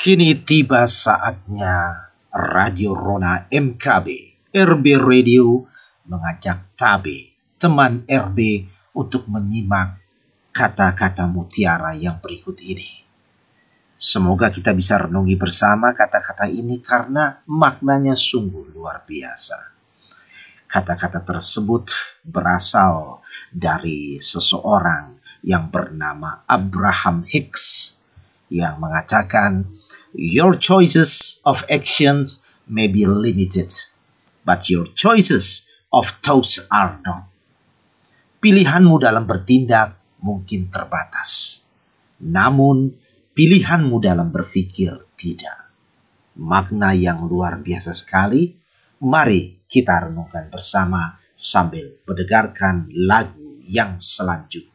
Kini tiba saatnya Radio Rona MKB, RB Radio mengajak Tabe, teman RB, untuk menyimak kata-kata mutiara yang berikut ini. Semoga kita bisa renungi bersama kata-kata ini karena maknanya sungguh luar biasa. Kata-kata tersebut berasal dari seseorang yang bernama Abraham Hicks yang mengatakan, "Your choices of actions may be limited, but your choices of thoughts are not." Pilihanmu dalam bertindak mungkin terbatas, namun pilihanmu dalam berpikir tidak. Makna yang luar biasa sekali. Mari kita renungkan bersama sambil mendengarkan lagu yang selanjutnya.